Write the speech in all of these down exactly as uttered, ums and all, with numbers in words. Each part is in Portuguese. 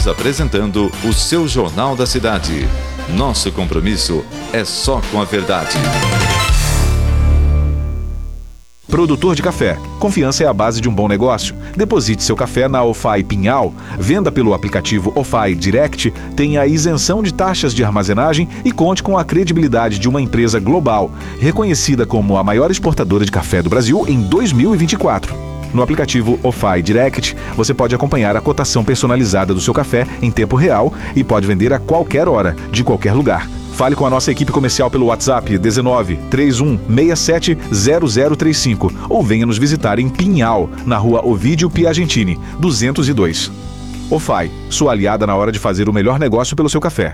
apresentando o seu Jornal da Cidade. Nosso compromisso é só com a verdade. Produtor de café. Confiança é a base de um bom negócio. Deposite seu café na OFAI Pinhal, venda pelo aplicativo OFAI Direct, tenha a isenção de taxas de armazenagem e conte com a credibilidade de uma empresa global, reconhecida como a maior exportadora de café do Brasil em dois mil e vinte e quatro. No aplicativo OFAI Direct, você pode acompanhar a cotação personalizada do seu café em tempo real e pode vender a qualquer hora, de qualquer lugar. Fale com a nossa equipe comercial pelo WhatsApp dezenove, trinta e um, sessenta e sete, zero zero trinta e cinco ou venha nos visitar em Pinhal, na rua Ovídio Piagentini, duzentos e dois. OFAI, sua aliada na hora de fazer o melhor negócio pelo seu café.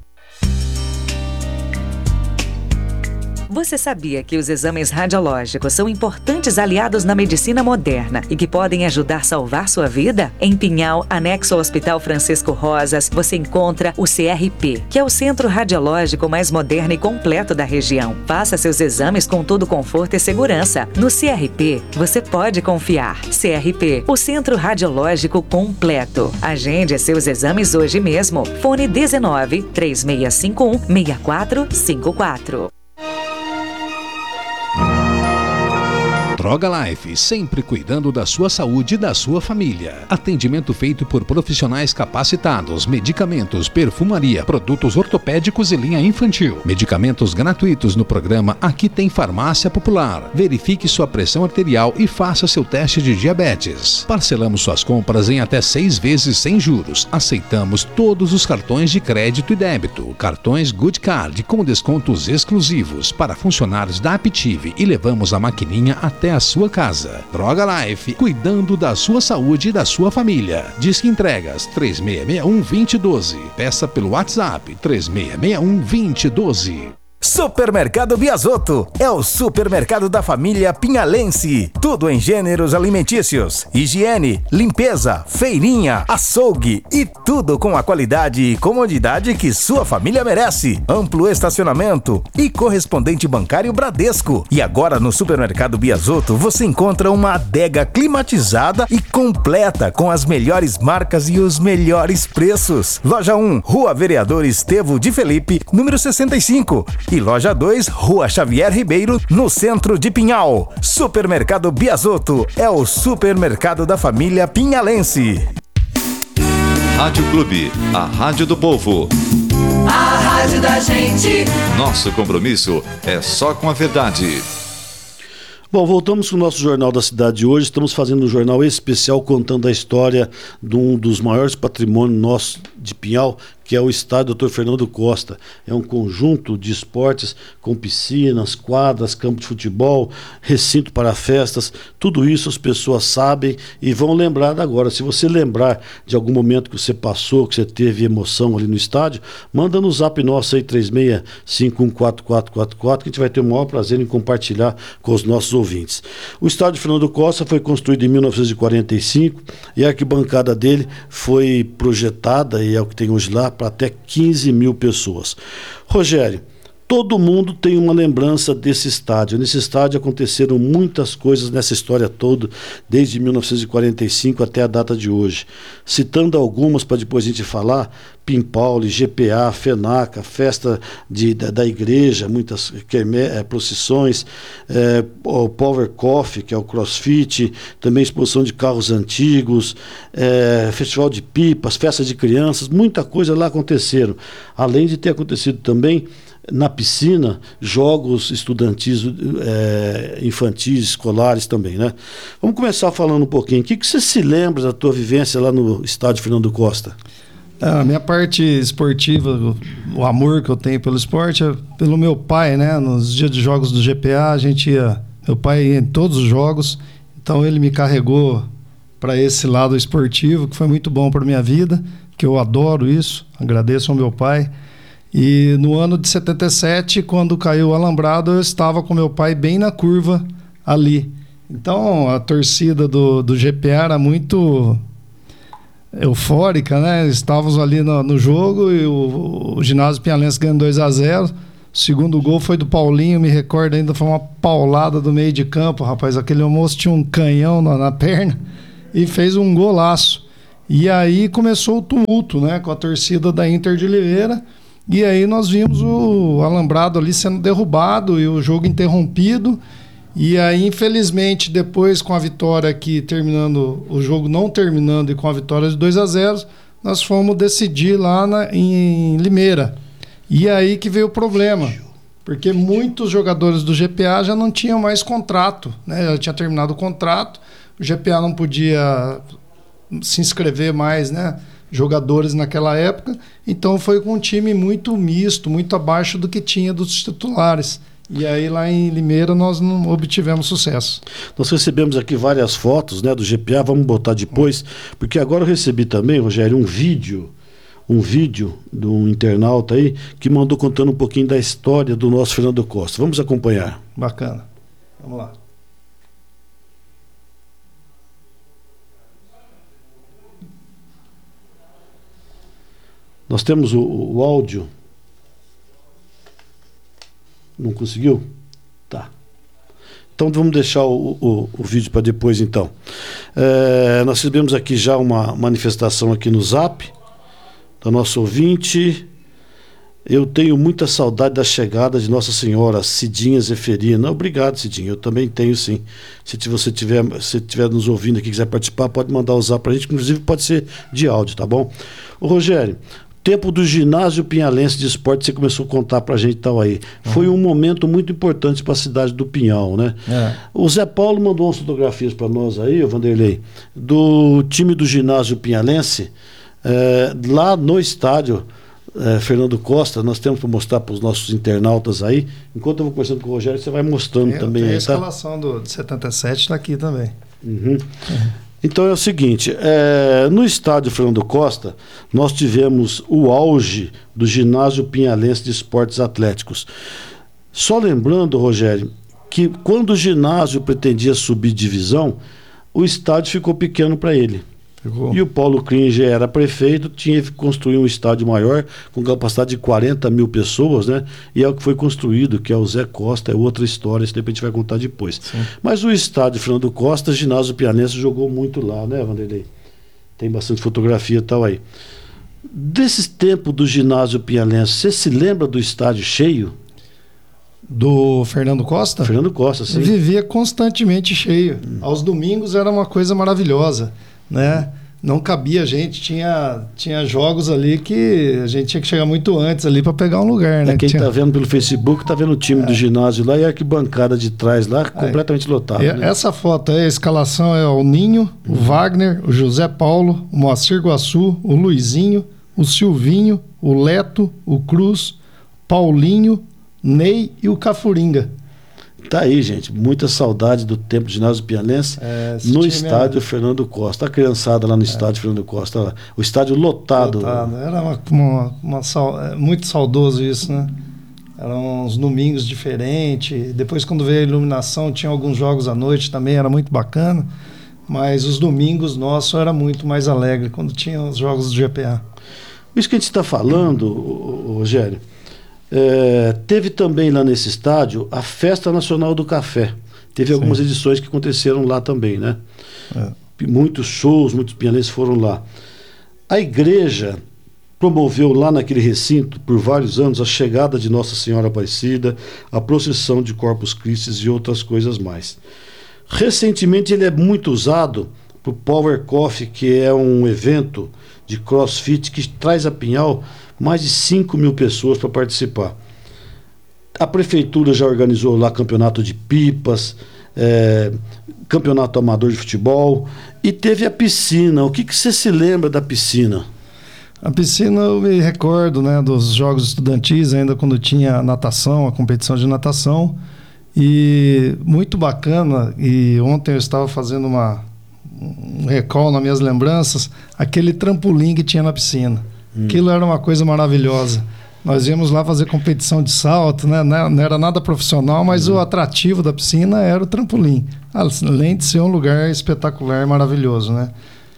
Você sabia que os exames radiológicos são importantes aliados na medicina moderna e que podem ajudar a salvar sua vida? Em Pinhal, anexo ao Hospital Francisco Rosas, você encontra o C R P, que é o centro radiológico mais moderno e completo da região. Faça seus exames com todo conforto e segurança. No C R P, você pode confiar. C R P, o centro radiológico completo. Agende seus exames hoje mesmo. Fone dezenove, três seis cinco um, seis quatro cinco quatro. Droga Life, sempre cuidando da sua saúde e da sua família. Atendimento feito por profissionais capacitados, medicamentos, perfumaria, produtos ortopédicos e linha infantil. Medicamentos gratuitos no programa Aqui Tem Farmácia Popular. Verifique sua pressão arterial e faça seu teste de diabetes. Parcelamos suas compras em até seis vezes sem juros. Aceitamos todos os cartões de crédito e débito. Cartões Good Card com descontos exclusivos para funcionários da Aptive e levamos a maquininha até a sua casa. Droga Life, cuidando da sua saúde e da sua família. Disque entregas três seis seis um, dois zero um dois. Peça pelo WhatsApp três seis seis um, dois zero um dois. Supermercado Biasotto é o supermercado da família pinhalense. Tudo em gêneros alimentícios, higiene, limpeza, feirinha, açougue e tudo com a qualidade e comodidade que sua família merece. Amplo estacionamento e correspondente bancário Bradesco. E agora no Supermercado Biasotto você encontra uma adega climatizada e completa com as melhores marcas e os melhores preços. Loja um, Rua Vereador Estevo de Felipe, número sessenta e cinco. E Loja dois, Rua Xavier Ribeiro, no centro de Pinhal. Supermercado Biasotto é o supermercado da família pinhalense. Rádio Clube, a rádio do povo. A rádio da gente. Nosso compromisso é só com a verdade. Bom, voltamos com o nosso Jornal da Cidade de hoje. Estamos fazendo um jornal especial contando a história de um dos maiores patrimônios nossos de Pinhal, que é o Estádio doutor Fernando Costa. É um conjunto de esportes com piscinas, quadras, campo de futebol, recinto para festas. Tudo isso as pessoas sabem e vão lembrar agora. Se você lembrar de algum momento que você passou, que você teve emoção ali no estádio, manda no zap nosso aí, três seis cinco um quatro quatro quatro quatro, que a gente vai ter o maior prazer em compartilhar com os nossos ouvintes. O Estádio Fernando Costa foi construído em mil novecentos e quarenta e cinco e a arquibancada dele foi projetada, e é o que tem hoje lá, para até quinze mil pessoas. Rogério, todo mundo tem uma lembrança desse estádio. Nesse estádio aconteceram muitas coisas nessa história toda, desde mil novecentos e quarenta e cinco até a data de hoje. Citando algumas para depois a gente falar: Pimpauli, G P A, FENACA, festa de, da, da igreja, muitas querme, é, procissões, é, o Power Coffee, que é o CrossFit, também exposição de carros antigos, é, festival de pipas, festa de crianças, muita coisa lá aconteceram. Além de ter acontecido também na piscina, jogos estudantis, é, infantis, escolares também, né? Vamos começar falando um pouquinho. O que, que você se lembra da tua vivência lá no Estádio Fernando Costa? A minha parte esportiva, o, o amor que eu tenho pelo esporte é pelo meu pai, né? Nos dias de jogos do G P A, a gente ia... Meu pai ia em todos os jogos, então ele me carregou para esse lado esportivo, que foi muito bom para minha vida, que eu adoro isso, agradeço ao meu pai. E no ano de setenta e sete, quando caiu o alambrado, eu estava com meu pai bem na curva ali. Então a torcida do, do G P A era muito eufórica, né? Estávamos ali no, no jogo e o, o ginásio Pinhalense ganhando dois a zero. O segundo gol foi do Paulinho, me recordo ainda, foi uma paulada do meio de campo, rapaz. Aquele moço tinha um canhão na, na perna e fez um golaço. E aí começou o tumulto, né, com a torcida da Inter de Limeira. E aí nós vimos o alambrado ali sendo derrubado e o jogo interrompido. E aí, infelizmente, depois com a vitória aqui, terminando, o jogo não terminando e com a vitória de dois a zero, nós fomos decidir lá na, em Limeira. E aí que veio o problema, porque muitos jogadores do G P A já não tinham mais contrato, né? Já tinha terminado o contrato, o G P A não podia se inscrever mais, né, jogadores naquela época, então foi com um time muito misto, muito abaixo do que tinha dos titulares. E aí lá em Limeira nós não obtivemos sucesso. Nós recebemos aqui várias fotos, né, do G P A, vamos botar depois, porque agora eu recebi também, Rogério, um vídeo, um vídeo de um internauta aí que mandou contando um pouquinho da história do nosso Fernando Costa. Vamos acompanhar. Bacana. Vamos lá. Nós temos o, o áudio. Não conseguiu? Tá. Então vamos deixar o, o, o vídeo para depois, então. É, nós recebemos aqui já uma manifestação aqui no Zap da nossa ouvinte. Eu tenho muita saudade da chegada de Nossa Senhora, Cidinha Zeferina. Obrigado, Cidinha. Eu também tenho, sim. Se você tiver, se tiver nos ouvindo aqui e quiser participar, pode mandar o Zap para a gente, inclusive pode ser de áudio, tá bom? Ô, Rogério, tempo do ginásio Pinhalense de esporte, você começou a contar pra gente tal aí. Uhum. Foi um momento muito importante para a cidade do Pinhal, né? É. O Zé Paulo mandou umas fotografias para nós aí, o Vanderlei, do time do ginásio Pinhalense, é, lá no estádio é, Fernando Costa. Nós temos para mostrar para os nossos internautas aí. Enquanto eu vou conversando com o Rogério, você vai mostrando tem, também. Tem aí, a escalação tá? do, de setenta e sete está aqui também. Uhum. Uhum. Então é o seguinte, é, no estádio Fernando Costa, nós tivemos o auge do ginásio Pinhalense de Esportes Atléticos. Só lembrando, Rogério, que quando o ginásio pretendia subir divisão, o estádio ficou pequeno para ele. Ficou. E o Paulo Kringer era prefeito, tinha que construir um estádio maior, com capacidade de quarenta mil pessoas, né? E é o que foi construído, que é o Zé Costa, é outra história, isso depois a gente vai contar depois. Sim. Mas o estádio Fernando Costa, ginásio Pianense, jogou muito lá, né, Vanderlei? Tem bastante fotografia e tal aí. Desses tempos do ginásio Pianense, você se lembra do estádio cheio? Do Fernando Costa? Fernando Costa, sim. Vivia constantemente cheio. Hum. Aos domingos era uma coisa maravilhosa, né? Não cabia gente, tinha, tinha jogos ali que a gente tinha que chegar muito antes ali para pegar um lugar, né? É, quem tinha... tá vendo pelo Facebook tá vendo o time é. do ginásio lá e a arquibancada de trás lá completamente lotada. Né? Essa foto aí, a escalação é o Ninho, uhum. o Wagner, o José Paulo, o Moacir Guaçu, o Luizinho, o Silvinho, o Leto, o Cruz, Paulinho, Ney e o Cafuringa. Tá aí, gente, muita saudade do tempo de ginásio Pianense é, no estádio é... Fernando Costa. A criançada lá no é. estádio Fernando Costa, lá. O estádio lotado. lotado. Era uma, uma, uma sal... muito saudoso isso, né? Eram uns domingos diferentes. Depois, quando veio a iluminação, tinha alguns jogos à noite também, era muito bacana. Mas os domingos nossos era muito mais alegre, quando tinha os jogos do G P A. Isso que a gente está falando, Rogério, É, teve também lá nesse estádio a Festa Nacional do Café. Teve Sim. algumas edições que aconteceram lá também, né? É. Muitos shows, muitos pianistas foram lá. A igreja promoveu lá naquele recinto, por vários anos, a chegada de Nossa Senhora Aparecida, a procissão de Corpus Christi e outras coisas mais. Recentemente ele é muito usado para o Power Coffee, que é um evento de crossfit que traz a Pinhal mais de cinco mil pessoas para participar. A prefeitura já organizou lá campeonato de pipas, é, campeonato amador de futebol e teve a piscina. O que, que você se lembra da piscina? A piscina eu me recordo, né, dos jogos estudantis, ainda quando tinha natação, a competição de natação, e muito bacana. E ontem eu estava fazendo uma, um recall nas minhas lembranças, aquele trampolim que tinha na piscina. Aquilo era uma coisa maravilhosa. Nós íamos lá fazer competição de salto, né? Não era nada profissional, mas uhum. o atrativo da piscina era o trampolim. Além de ser um lugar espetacular e maravilhoso, né?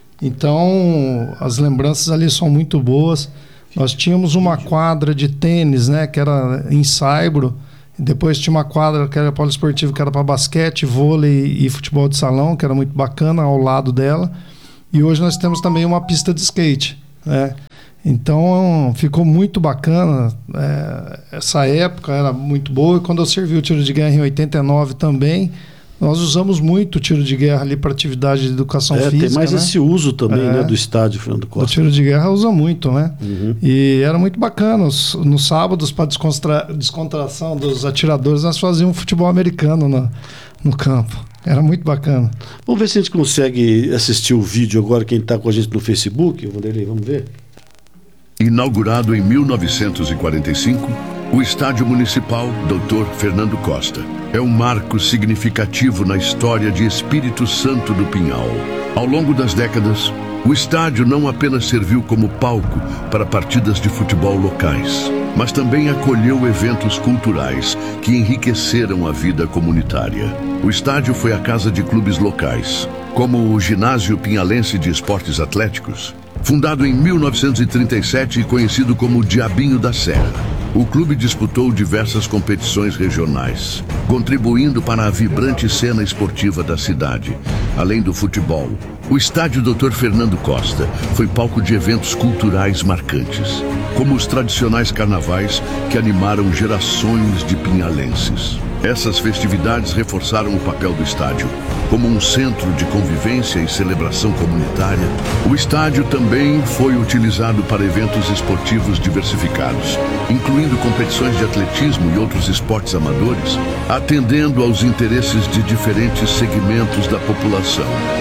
Então, as lembranças ali são muito boas. Nós tínhamos uma quadra de tênis, né? Que era em saibro. Depois tinha uma quadra que era poliesportiva, que era para basquete, vôlei e futebol de salão, que era muito bacana, ao lado dela. E hoje nós temos também uma pista de skate, né? Então ficou muito bacana, é, essa época era muito boa, e quando eu servi o tiro de guerra em oitenta e nove também, nós usamos muito o tiro de guerra ali para atividade de educação é, física. Tem mais né? esse uso também, é, né, do estádio Fernando Costa. O tiro de guerra usa muito, né? Uhum. E era muito bacana. Os, nos sábados, para descontra, descontração dos atiradores, nós fazíamos futebol americano no, no campo. Era muito bacana. Vamos ver se a gente consegue assistir o vídeo agora, quem está com a gente no Facebook. Vanderlei, vamos ver? Inaugurado em mil novecentos e quarenta e cinco, o Estádio Municipal doutor Fernando Costa é um marco significativo na história de Espírito Santo do Pinhal. Ao longo das décadas, o estádio não apenas serviu como palco para partidas de futebol locais, mas também acolheu eventos culturais que enriqueceram a vida comunitária. O estádio foi a casa de clubes locais, como o Ginásio Pinhalense de Esportes Atléticos, fundado em mil novecentos e trinta e sete e conhecido como Diabinho da Serra. O clube disputou diversas competições regionais, contribuindo para a vibrante cena esportiva da cidade. Além do futebol, o estádio doutor Fernando Costa foi palco de eventos culturais marcantes, como os tradicionais carnavais que animaram gerações de pinhalenses. Essas festividades reforçaram o papel do estádio como um centro de convivência e celebração comunitária. O estádio também foi utilizado para eventos esportivos diversificados, incluindo competições de atletismo e outros esportes amadores, atendendo aos interesses de diferentes segmentos da população.